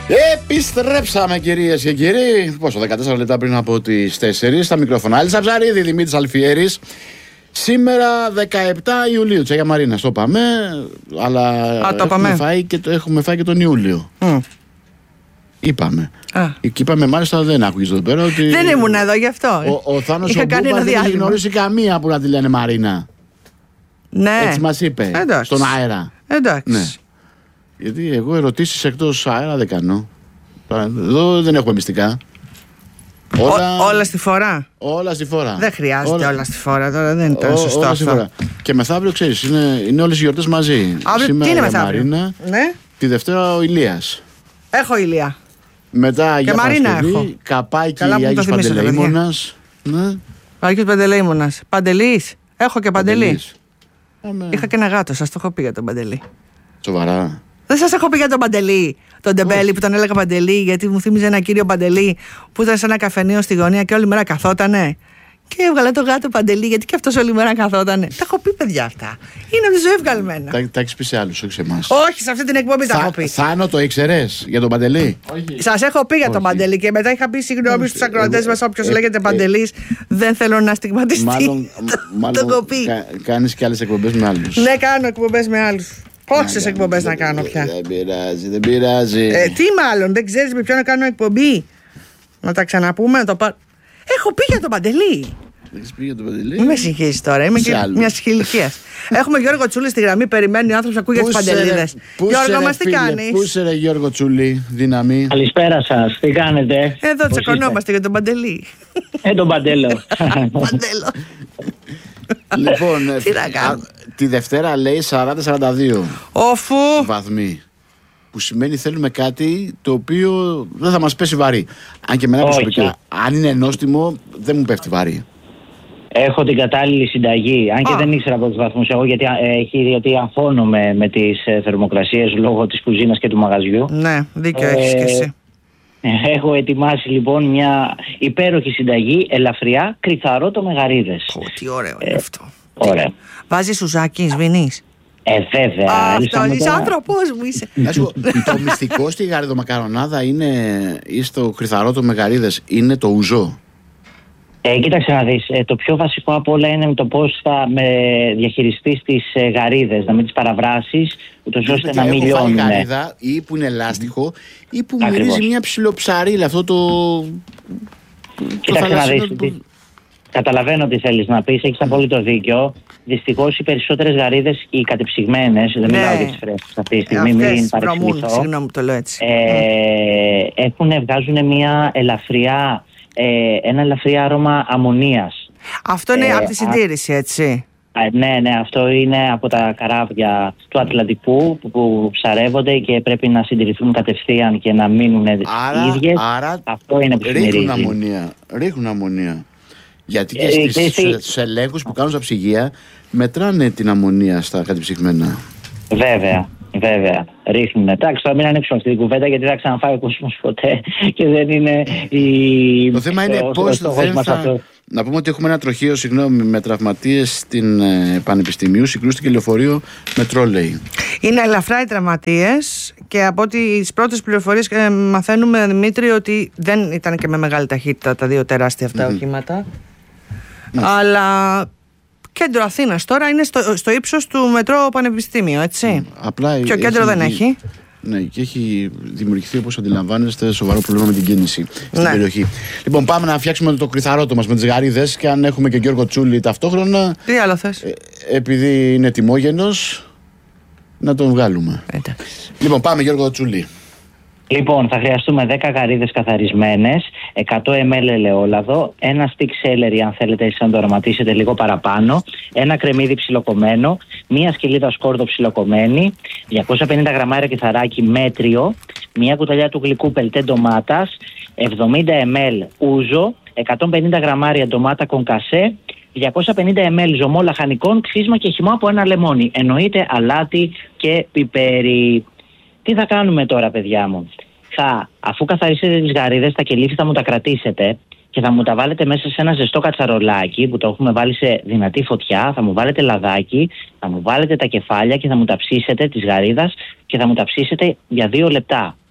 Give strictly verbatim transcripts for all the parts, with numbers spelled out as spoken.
Επιστρέψαμε, κυρίες και κύριοι. Πόσο, δεκατέσσερα λεπτά πριν από τις τέσσερις. Στα μικρόφωνα Άλισσα Ψαρίδη, Δημήτρης Αλφιέρης. Σήμερα δεκαεπτά Ιουλίου, Τσαγιά Μαρίνα, το είπαμε. Αλλά Α, το έχουμε, πάμε. φάει και το, έχουμε φάει και τον Ιούλιο. Mm. Είπαμε. Α. Και είπαμε, μάλιστα δεν άκουγες εδώ πέρα ότι. Δεν ήμουν εδώ γι' αυτό. Ο, ο Θάνος Είχα ο κάνει Μπούμπας ένα δεν έχει διάλειμμα. γνωρίσει καμία που να τη λένε Μαρίνα. Ναι. Έτσι μας είπε. Εντάξει. Στον αέρα. Εντάξει. Ναι. Γιατί εγώ ερωτήσεις εκτός αέρα δεν κάνω. Εδώ δεν έχουμε μυστικά. Όλα, Ό, όλα στη φορά. όλα στη φορά. Δεν χρειάζεται όλα, όλα στη φορά τώρα, δεν ήταν Ό, σωστό όλα στη αυτό. φορά. Και μεθαύριο, ξέρεις, είναι, είναι όλες οι γιορτές μαζί. Αύριο Σήμερα τι είναι η μεθαύριο? Μαρίνα, Ναι. τη Δευτέρα ο Ηλίας. Έχω ηλία. Μετά για Μαρίνα έχω. Παρασκευή, Καπάκι Καλά που το Άγιος θυμήσατε, Παντελεήμονας. Ναι. Άγιος Παντελεήμονας. Παντελής. Έχω και Παντελή. Παντελής. Άμα. Είχα και ένα γάτο, σας το έχω πει για τον Παντελή. Σοβαρά. Δεν σας έχω πει για τον Παντελή. Τον Ντεμπέλη που τον έλεγα Παντελή, γιατί μου θύμιζε ένα κύριο Παντελή που ήταν σε ένα καφενείο στη γωνία και όλη μέρα καθότανε. Και έβγαλε το γάτο Παντελή, γιατί και αυτός όλη μέρα καθότανε. Τα έχω πει, παιδιά, αυτά. Είναι από τη ζωή βγαλμένα. Τα, τα έχεις πει σε άλλους, όχι σε εμάς. Όχι, σε αυτή την εκπομπή τα έχω πει. Θάνο, το ήξερες για τον Παντελή? Σας έχω πει για τον Παντελή και μετά είχα πει συγγνώμη στους ακροατές μας. Όποιος ε, λέγεται ε, Παντελής, δεν θέλω να στιγματιστεί. Μάλλον, Το έχω πει. κα, κάνεις και άλλες εκπομπές με άλλους. Ναι, κάνω εκπομπές με άλλους. Πόσες εκπομπές να κάνω πια. Δεν πειράζει, δεν πειράζει. Ε, τι μάλλον, δεν ξέρεις με ποιον να κάνω εκπομπή. Να τα ξαναπούμε, να το πάρω. Έχω πει για τον Παντελή. Δεν έχεις πει για τον Παντελή? Μην με συγχύσεις τώρα, είμαι Σε και άλλους. μια ηλικία. Έχουμε Γιώργο Τσούλη στη γραμμή, περιμένει ο άνθρωπος, ακούει για τις Πού σε, ρε, Παντελίδες. πού σε, Γιώργο, ρε, μας τι φίλε, κάνεις? Πού σε, ρε Γιώργο Τσούλη, δύναμη? Καλησπέρα σας, τι κάνετε? Εδώ Πώς τσακωνόμαστε για τον Παντελή. είστε? Ε, τον Παντέλο. Παντέλο. Λοιπόν, ε, Τι να α, κάνω. τη Δευτέρα λέει σαράντα σαράντα δύο Όφου. βαθμοί. Που σημαίνει θέλουμε κάτι το οποίο δεν θα μας πέσει βαρύ. Αν και εμένα Όχι. προσωπικά, αν είναι νόστιμο, δεν μου πέφτει βαρύ. Έχω την κατάλληλη συνταγή, αν και Α. δεν ήξερα από τους βαθμούς εγώ, γιατί, ε, έχει, γιατί αμφώνομαι με τις ε, θερμοκρασίες λόγω της κουζίνας και του μαγαζιού. Ναι, δίκιο Ε, έχεις κι εσύ. Έχω ετοιμάσει λοιπόν μια υπέροχη συνταγή, ελαφριά, κρυθαρότο με γαρίδες. Ω, τι ωραίο είναι αυτό. Ωραία. Βάζεις σουζάκι, σβήνεις. Ε, βέβαια. Α, Έλυσα αυτό με είσαι τώρα. άνθρωπος μου είσαι. Να σου πω, το μυστικό στη γαριδομακαρονάδα είναι, ή στο κρυθαρότο με γαρίδες, είναι το ουζό. Ε, κοίταξε να δεις, ε, το πιο βασικό από όλα είναι το πώς θα με διαχειριστείς τις ε, γαρίδες, να μην τις παραβράσεις, ούτως ώστε να μην Έχω φάει λιώνουν. γαρίδα ή που είναι λάστιχο ή που Ακριβώς. μυρίζει μια ψιλοψαρίλα. Αυτό το. το Κοίταξε να θαλασσινό δεις, που- τι- καταλαβαίνω τι θέλεις να πεις, έχεις απόλυτο δίκιο. Δυστυχώς οι περισσότερες γαρίδες, οι κατεψυγμένες, δεν Ναι. μιλάω για τις φρέσκες αυτή τη στιγμή, Αυτές μην βρωμούν, παρεξηγηθώ, συγγνώμη που το λέω έτσι. ε, έχουν, βγάζουν μια ελαφριά, ε, ένα ελαφριά άρωμα αμμονίας. Αυτό είναι ε, από τη α- συντήρηση, έτσι. Α, ναι, ναι, αυτό είναι από τα καράβια του Ατλαντικού που, που ψαρεύονται και πρέπει να συντηρηθούν κατευθείαν και να μείνουν Άρα, ίδιες. άρα Αυτό είναι που ρίχνουν συμμερίζει. αμμονία. Ρίχνουν αμμονία. Γιατί και Ε, στις, και εσύ- στους ελέγχους που κάνουν στα ψυγεία μετράνε την αμμονία στα κατεψυγμένα. Βέβαια, βέβαια. Ρίχνουν. Εντάξει, τώρα μην ανοίξουμε αυτή την κουβέντα γιατί δεν θα ξαναφάει ο κόσμος ποτέ και δεν είναι η. Το θέμα είναι ο- ο πώς στόχος δεν μας θα... αυτό. Να πούμε ότι έχουμε ένα τροχείο, συγγνώμη, με τραυματίες στην ε, Πανεπιστημίου, συγκρούστηκε λεωφορείο με τρόλεϊ. Είναι ελαφρά οι τραυματίες και από ό,τι τις πρώτες πληροφορίες ε, μαθαίνουμε, Δημήτρη, ότι δεν ήταν και με μεγάλη ταχύτητα τα δύο τεράστια αυτά οχήματα. Αλλά κέντρο Αθήνας τώρα είναι στο, στο ύψος του μετρό Πανεπιστήμιο, έτσι. Απλά Πιο κέντρο δεν έχει. Ναι, και έχει δημιουργηθεί, όπως αντιλαμβάνεστε, σοβαρό πρόβλημα με την κίνηση στην Ναι. περιοχή. Λοιπόν, πάμε να φτιάξουμε το κρυθαρότο μας με τις γαρίδες και αν έχουμε και Γιώργο Τσούλη ταυτόχρονα, Τι άλλο θες? ε, επειδή είναι τιμόγενος, να τον βγάλουμε. Εντάξει. Λοιπόν, πάμε Γιώργο Τσούλη. Λοιπόν, θα χρειαστούμε δέκα γαρίδες καθαρισμένες, εκατό μιλιλίτρα ελαιόλαδο, ένα stick celery αν θέλετε εσείς να το αρωματίσετε λίγο παραπάνω, ένα κρεμμύδι ψιλοκομμένο, μία σκελίδα σκόρδο ψιλοκομμένη, διακόσια πενήντα γραμμάρια κιθαράκι μέτριο, μία κουταλιά του γλυκού πελτέ ντομάτας, εβδομήντα μιλιλίτρα ούζο, εκατόν πενήντα γραμμάρια ντομάτα κονκασέ, διακόσια πενήντα μιλιλίτρα ζωμό λαχανικών, ξύσμα και χυμό από ένα λεμόνι. Εννοείται αλάτι και πιπέρι. Τι θα κάνουμε τώρα, παιδιά μου? Θα, αφού καθαρίσετε τις γαρίδες, τα κελίφη θα μου τα κρατήσετε και θα μου τα βάλετε μέσα σε ένα ζεστό κατσαρολάκι που το έχουμε βάλει σε δυνατή φωτιά. Θα μου βάλετε λαδάκι, θα μου βάλετε τα κεφάλια και θα μου τα ψήσετε της γαρίδας και θα μου τα ψήσετε για δύο λεπτά.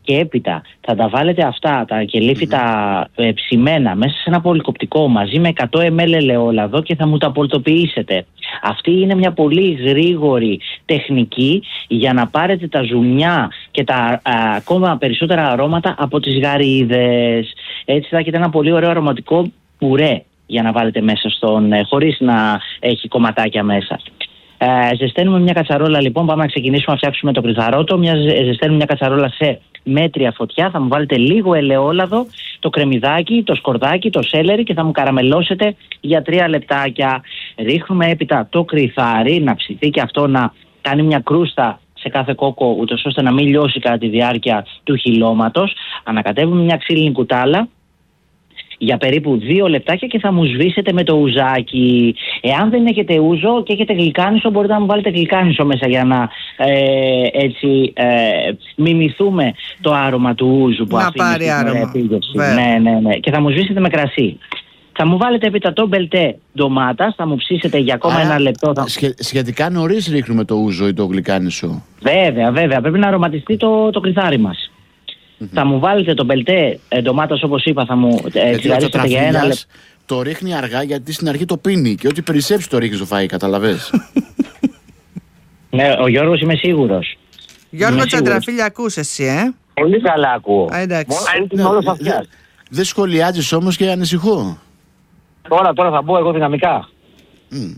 και έπειτα θα τα βάλετε αυτά, τα κελύφιτα ε, ψημένα μέσα σε ένα πολυκοπτικό μαζί με εκατό μιλιλίτρα ελαιόλαδο και θα μου τα πολτοποιήσετε. Αυτή είναι μια πολύ γρήγορη τεχνική για να πάρετε τα ζουμιά και τα α, ακόμα περισσότερα αρώματα από τις γαρίδες. Έτσι θα έχετε ένα πολύ ωραίο αρωματικό πουρέ για να βάλετε μέσα στον, ε, χωρίς να έχει κομματάκια μέσα. Ε, ζεσταίνουμε μια κατσαρόλα λοιπόν, πάμε να ξεκινήσουμε να φτιάξουμε το κρυθαρότο. Μια, ζεσταίνουμε μια κατσαρόλα σε μέτρια φωτιά, θα μου βάλετε λίγο ελαιόλαδο, το κρεμμυδάκι, το σκορδάκι, το σέλερι και θα μου καραμελώσετε για τρία λεπτάκια. Ρίχνουμε έπειτα το κρυθάρι, να ψηθεί και αυτό να κάνει μια κρούστα σε κάθε κόκο, ούτως ώστε να μην λιώσει κατά τη διάρκεια του χυλώματος. Ανακατεύουμε μια ξύλινη κουτάλα για περίπου δύο λεπτάκια και θα μου σβήσετε με το ουζάκι. Εάν δεν έχετε ούζο και έχετε γλυκάνισο, μπορείτε να μου βάλετε γλυκάνισο μέσα για να ε, έτσι ε, μιμηθούμε το άρωμα του ούζου που να αυτή πάρει άρωμα. Ναι, ναι, ναι. Και θα μου σβήσετε με κρασί. Θα μου βάλετε έπειτα το μπελτέ ντομάτας, θα μου ψήσετε για ακόμα Άρα, ένα λεπτό. Θα... Σχε, σχετικά νωρίς ρίχνουμε το ούζο ή το γλυκάνισο. Βέβαια, βέβαια. Πρέπει να αρωματιστεί το, το κρυθάρι μας. Mm-hmm. Θα μου βάλετε το μπελτέ ε, ντομάτας όπως είπα, θα μου τσιγαρίσετε για ένα λεπτό. Το ρίχνει αργά γιατί στην αρχή το πίνει και ό,τι περισσέψει το ρίχνει στο φαΐ, καταλαβες. Ναι, ο Γιώργος είμαι σίγουρος. Γιώργο Τσαντραφίλια, ακούς εσύ, ε? Πολύ καλά ακούω. Α, εντάξει. Μόνο ναι, ναι, δεν σχολιάζεις όμως και ανησυχώ. Τώρα, τώρα θα μπω εγώ δυναμικά. Mm.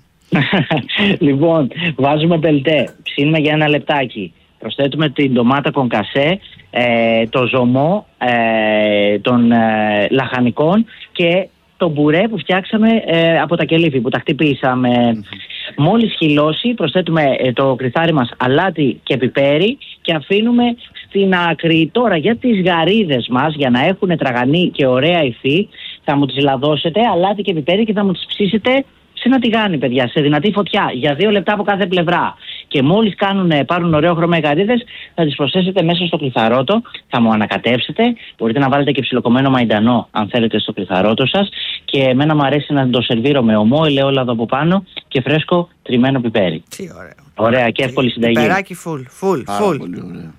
Λοιπόν, βάζουμε μπελτέ, ψήνουμε για ένα λεπτάκι. Προσθέτουμε την ντομάτα κονκασέ, ε, το ζωμό ε, των ε, λαχανικών και το μπουρέ που φτιάξαμε ε, από τα κελύφη, που τα χτυπήσαμε. Mm-hmm. Μόλις χυλώσει, προσθέτουμε ε, το κρυθάρι μας αλάτι και πιπέρι και αφήνουμε στην άκρη. Τώρα για τις γαρίδες μας, για να έχουν τραγανή και ωραία υφή, θα μου τις λαδώσετε αλάτι και πιπέρι και θα μου τις ψήσετε σε ένα τηγάνι, παιδιά, σε δυνατή φωτιά, για δύο λεπτά από κάθε πλευρά. Και μόλις κάνουν, πάρουν ωραίο χρώμα οι γαρίδες, θα τις προσθέσετε μέσα στο κλιθαρότο, θα μου ανακατέψετε. Μπορείτε να βάλετε και ψιλοκομμένο μαϊντανό, αν θέλετε, στο κλιθαρότο σας. Και εμένα μου αρέσει να το σερβίρω με ομό, ελαιόλαδο από πάνω και φρέσκο τριμμένο πιπέρι. Τι ωραίο. Ωραία και εύκολη συνταγή. Πιπεράκι φουλ, φουλ, φουλ. Πολύ ωραία.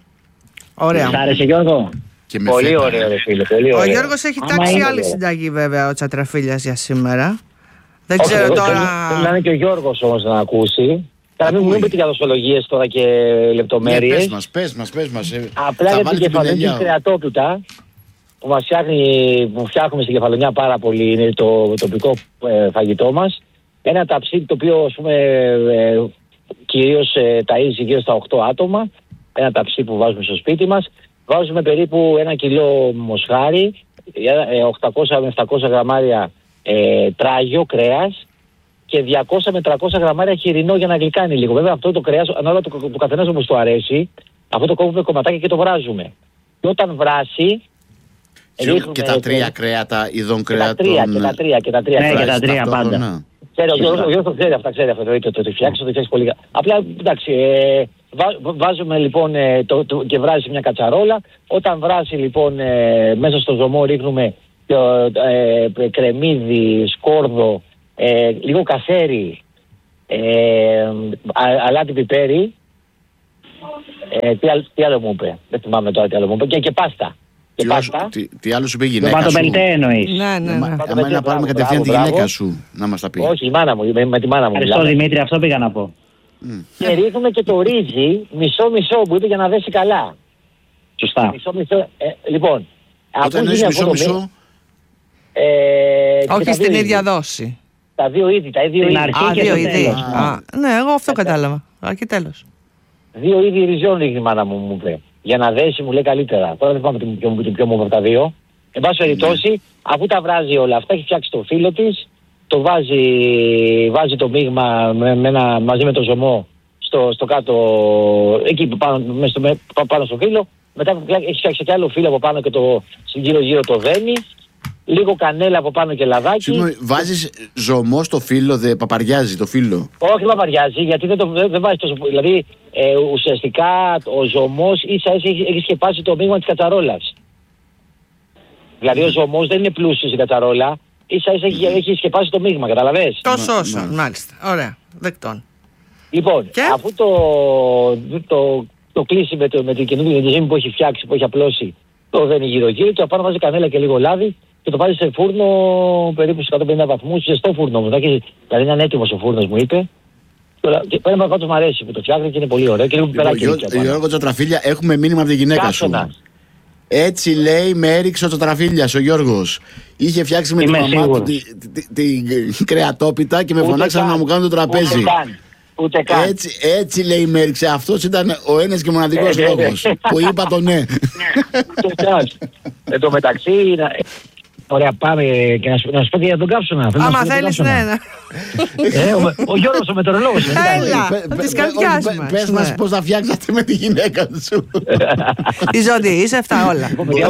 Ωραία. Σ' άρεσε, Γιώργο? Πολύ ωραίο, ρε φίλε. Πολύ ωραίο. Ο Γιώργος έχει τάξει άλλη ωραίο. συνταγή, βέβαια, ο Τσατραφίλιας για σήμερα. Δεν Όχι, ξέρω τώρα. Θέλω να είναι και ο Γιώργος όμως να ακούσει. Καλά, μην μου πείτε για δοσολογίες τώρα και λεπτομέρειες. Ναι, πες μας, πες μας, πες μας. Απλά για την κεφαλονιά κρεατόπιτα που μας φτιάχνει, που φτιάχνουμε στην Κεφαλονιά πάρα πολύ, είναι το τοπικό ε, φαγητό μας. Ένα ταψί το οποίο, ας πούμε, ε, κυρίως ε, ταΐζει γύρω στα οκτώ άτομα. Ένα ταψί που βάζουμε στο σπίτι μας. Βάζουμε περίπου ένα κιλό μοσχάρι, ε, οκτακόσια με επτακόσια γραμμάρια ε, τράγιο κρέας και διακόσια με τριακόσια γραμμάρια χοιρινό για να γλυκάνει λίγο. Βέβαια αυτό το κρέας, ανάλογα του, του καθενός όπως του αρέσει, αυτό το κόβουμε κομματάκια και το βράζουμε. Και όταν βράσει... Και, και τα τρία το... κρέατα, ειδών κρέατων... Και τα τρία, και τα τρία, και τα τρία, ναι, και τα τρία πάντα. Να. Ξέρει, ο Γιώργος το ξέρει αυτά, ξέρει αυτό, το, το, το, το φτιάξει, το φτιάξει πολύ καλά. Απλά, εντάξει, ε, βά, βάζουμε λοιπόν ε, το, το, και βράζει μια κατσαρόλα. Όταν βράσει λοιπόν ε, μέσα στο ζωμό ρίχνουμε ε, ε, κρεμμύδι, σκόρδο, ε, λίγο κασέρι, ε, α, αλάτι πιπέρι. Ε, τι, άλλο, τι άλλο μου είπε, δεν θυμάμαι τώρα τι άλλο μου είπε, και, και πάστα. Τι, πάστα. Τι, τι άλλο σου είπε η γυναίκα σου? Το μπελτέ εννοείς. Ναι, ναι, ναι. Άμα να πάρουμε κατευθείαν τη γυναίκα σου να μας τα πει. Όχι, η μάνα μου, με, με τη μάνα μου. Ευχαριστώ Δημήτρη, αυτό πήγα να πω. Mm. Και ρίχνουμε και το ρύζι μισό-μισό που είπε για να δέσει καλά. Σωστά. Μισό-μισό. Ε, λοιπόν, όταν εννοείς μισό-μισό... Ε, όχι στην ίδια δόση. Τα δύο είδη, τα δύο είδη. Α, δύο είδη. Ναι, εγώ αυτό κατάλαβα. Και τέλος. Δύο είδη ριζιών ρίχνει η μάνα μου, μου είπε. Για να δέσει μου λέει καλύτερα. Τώρα δεν πάμε την πιο, την πιο μου από τα δύο. Εν πάση περιπτώσει, αφού τα βράζει όλα αυτά, έχει φτιάξει το φύλλο της, το βάζει, βάζει το μείγμα με, με ένα, μαζί με το ζωμό στο, στο κάτω, εκεί πάνω, στο, πάνω στο φύλλο. Μετά έχει φτιάξει και άλλο φύλλο από πάνω και το γύρω-γύρω το δένει. Λίγο κανέλα από πάνω και λαδάκι. Συγγνώμη, βάζεις ζωμό στο φύλλο, δεν παπαριάζει το φύλλο? Όχι, δεν παπαριάζει, γιατί δεν, το, δεν, δεν βάζει τόσο. Δηλαδή, ε, ουσιαστικά ο ζωμός ίσα ίσα έχει, έχει σκεπάσει το μείγμα της κατσαρόλας. Δηλαδή, mm. ο ζωμός δεν είναι πλούσιος στην κατσαρόλα, ίσα ίσα έχει, έχει σκεπάσει το μείγμα, καταλαβες. Τόσο όσο, μάλιστα. Ωραία, δεκτών. Λοιπόν, και? αφού το, το το κλείσει με, το, με την καινούργια ζύμη που έχει φτιάξει, που έχει απλώσει, το δένει γύρω-γύρω, και απάνω βάζει κανέλα και λίγο λάδι και το βάζει σε φούρνο περίπου στους εκατόν πενήντα βαθμούς, ζεστό φούρνο μου. Δηλαδή είναι ανέτοιμος ο φούρνος, μου είπε. Και πέρα πάντως μου αρέσει που το φτιάχνει και είναι πολύ ωραίο. Και λίγο πιπεράκι. Γιώργο Τσοτραφίλια, έχουμε μήνυμα από τη γυναίκα Κάσονα. σου. Έτσι λέει, με έριξε ο Τσοτραφίλιας, ο Γιώργος. Είχε φτιάξει με τη μαμά του την κρεατόπιτα και με φωνάξαν να μου κάνουν το τραπέζι. Ούτε καν. Ούτε καν. Έτσι, έτσι λέει, με έριξε. Αυτός ήταν ο ένας και μοναδικός λόγος που είπα το ναι. Εν τω μεταξύ, ωραία, πάμε και να σου, να σου πω για τον Καύσωνα. Άμα θέλεις, ναι. ε, ο, ο Γιώργος ο μετεωρολόγος. Έλα, της καρδιάς μας. Πες μας πώς θα φτιάξατε με τη γυναίκα σου. Η ζωή, είσαι αυτά όλα.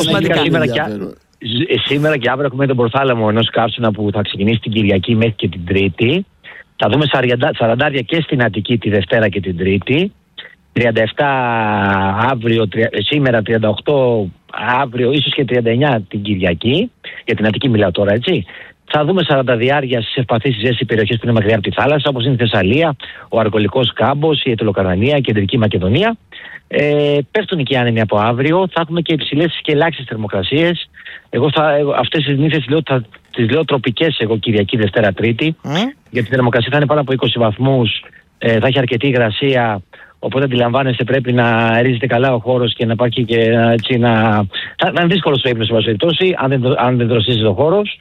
Σήμερα και αύριο έχουμε τον προθάλαμο ενός Καύσωνα που θα ξεκινήσει την Κυριακή μέχρι και την Τρίτη. Θα δούμε σαραντάρια και στην Αττική τη Δευτέρα και την Τρίτη. τριάντα επτά αύριο, σήμερα τριάντα οκτώ αύριο, ίσως και τριάντα εννιά την Κυριακή. Για την Αττική μιλάω τώρα, έτσι. Θα δούμε σαράντα διάρκεια στις ευπαθείς ζέστη περιοχές που είναι μακριά από τη θάλασσα, όπως είναι η Θεσσαλία, ο Αρκολικός Κάμπος, η Αιτωλοκαρνανία, η Κεντρική Μακεδονία. Ε, πέφτουν και οι άνεμοι από αύριο. Θα έχουμε και υψηλές και ελάχιστες θερμοκρασίες. Εγώ θα, αυτές τις νύχτες λέω, θα τις λέω τροπικές εγώ Κυριακή, Δευτέρα, Τρίτη. Mm. Γιατί η θερμοκρασία θα είναι πάνω από είκοσι βαθμούς, ε, θα έχει αρκετή υγρασία. Οπότε αντιλαμβάνεστε, πρέπει να ρίζετε καλά ο χώρος και να υπάρχει και έτσι να. Θα, θα είναι δύσκολο ο ύπνος, σε βάση περιπτώσει, αν δεν, αν δεν δροσίζει ο χώρος.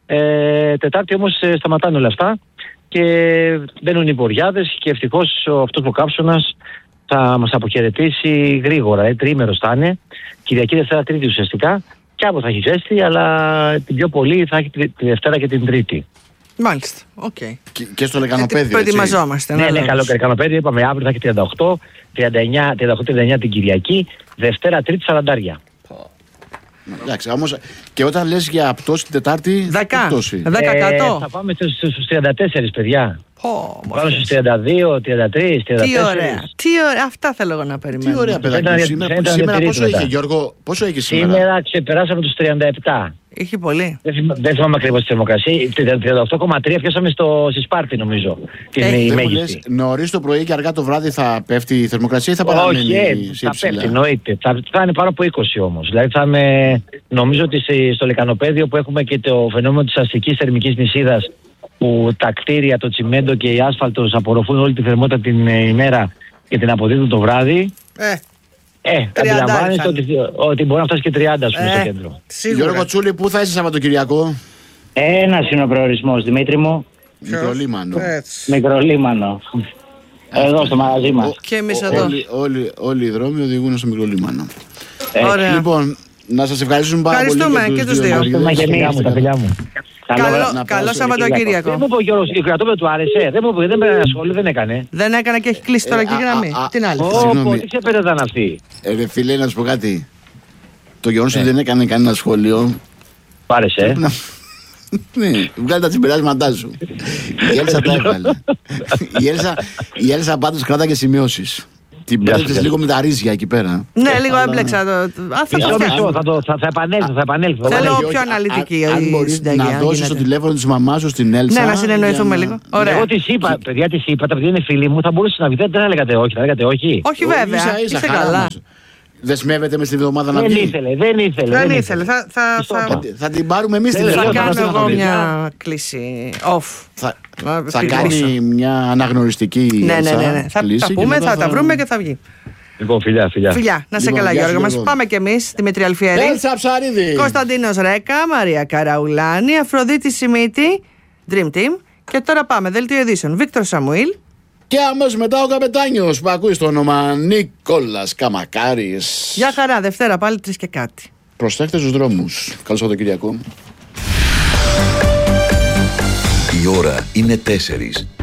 Ε, Τετάρτη όμως ε, σταματάνε όλα αυτά και μπαίνουν οι βοριάδες και ευτυχώς αυτός ο Καύσωνας θα μας αποχαιρετήσει γρήγορα. Ε, τριήμερος θα είναι. Κυριακή, Δευτέρα, Τρίτη ουσιαστικά. Και αύριο θα έχει ζέστη, αλλά την πιο πολύ θα έχει τη Δευτέρα και την Τρίτη. Μάλιστα. Okay. Και, και στο Λεκανοπέδιο. Προετοιμαζόμαστε. Ναι, ναι, καλό Λεκανοπέδιο. Είπαμε αύριο θα έχει τριάντα οκτώ, τριάντα εννιά, τριάντα οκτώ, τριάντα εννιά την Κυριακή. Δευτέρα, Τρίτη, σαραντάρια. Εντάξει, όμως και όταν λες για πτώση την Τετάρτη. δέκα. δέκα ε, θα πάμε στους τριάντα τέσσερα, παιδιά. Oh, πάμε στους τριάντα δύο, τριάντα τρία, τριάντα τέσσερα. Τι ωραία. Τι ωραία. Αυτά θέλω εγώ να περιμένω. Τι ωραία, παιδάκι. Σήμερα, σήμερα, σήμερα πόσο είχε, Γιώργο, πόσο έχει σήμερα. Σήμερα ξεπεράσαμε τους τριάντα επτά. Είχε πολύ. Δεν, δεν θυμάμαι ακριβώς τη θερμοκρασία. τριάντα οκτώ κόμμα τρία πιάσαμε στο, στη Σπάρτη, νομίζω. Την ε, μέγιστη. Νωρίς το πρωί και αργά το βράδυ θα πέφτει η θερμοκρασία ή θα παραμένει? Όχι, θα πέφτει, εννοείται. Θα, θα είναι πάνω από είκοσι όμως. Δηλαδή θα είμαι, νομίζω ότι στο Λεκανοπέδιο που έχουμε και το φαινόμενο της αστικής θερμικής νησίδας, που τα κτίρια, το τσιμέντο και η άσφαλτος απορροφούν όλη τη θερμότητα την ημέρα και την αποδίδουν το βράδυ. Ε. Ε, αντιλαμβάνεστε ότι, ότι μπορεί να φτάσει και τριάντα, ας πούμε, ε, στο κέντρο. Σίγουρα. Γιώργο Τσούλη, πού θα είσαι Σαββατοκυριακό? Ένας είναι ο προορισμός, Δημήτρη μου. Μικρολίμανο. Μικρολίμανο. Εδώ στο μαγαζί μας. Και εμείς εδώ. Όλοι, όλοι, όλοι οι δρόμοι οδηγούν στο Μικρολίμανο. Ε, Ωραία. Λοιπόν, να σας ευχαριστήσουμε πάρα πολύ. Ευχαριστούμε και τους δύο. Ευχαριστούμε και εμείς, τα φιλιά μου. Καλό, καλό Σαββατοκύριακο. Δεν μου είπε ο Γιώργος, η κρατόπεδο του άρεσε. Δεν μου είπε, δεν με ασχολεί, δεν έκανε. Δεν έκανε και έχει κλείσει τώρα και η γραμμή. Την άλλη. Ω, τι ξεπέτα ήταν αυτή. Ρε φίλε, να σου πω κάτι. Το γεγονός ότι δεν έκανε κανένα σχόλιο. Πάρεσε. Ναι, βγάλε τα συμπεράσματά σου. Η Έλσα τα έβγαλε. Η Έλσα πάντως κράτα και σημειώσεις. Την πέτρεψες λίγο με τα ρύζια εκεί πέρα. Ναι, λίγο έμπλεξα το. Θα επανέλθω, θα επανέλθω. Θέλω πιο αναλυτική. Αν μπορείς να δώσεις το τηλέφωνο της μαμάς σου στην Έλσα. Ναι, να συνεννοηθούμε λίγο. Εγώ της είπα, παιδιά της είπα, τα παιδιά είναι φίλοι μου, θα μπορούσε να βγείτε, δεν έλεγατε όχι, θα λέγατε όχι. Όχι βέβαια, είσαι καλά. Δεσμεύεται με στη βδομάδα να βγει. Δεν ήθελε, δεν ήθελε. Δεν ήθελε. Θα, θα, θα, θα την πάρουμε εμείς την Θα κάνω εγώ μια κλίση off. Θα, θα κάνει μια αναγνωριστική ναι, ναι, ναι, ναι. Θα τα πούμε, θα, θα τα βρούμε και θα βγει. Λοιπόν, φιλιά, φιλιά. Φιλιά, να σε λοιπόν, καλά, Γιώργο μας. Πάμε κι εμείς, Δημήτρη Αλφιέρη. Έλσα Ψαρίδη. Κωνσταντίνος Ρέκα, Μαρία Καραουλάνη, Αφροδίτη Σιμίτη, Dream Team. Και τώρα πάμε, δελτίο ειδήσεων. Βίκτορ Σαμουήλ. Και αμέσως μετά ο καπετάνιος που ακούει το όνομα Νίκολας Καμακάρης. Γεια χαρά, Δευτέρα πάλι τρεις και κάτι. Προσέχτε στους δρόμους. Καλό Σαββατοκύριακο. Η ώρα είναι τέσσερις.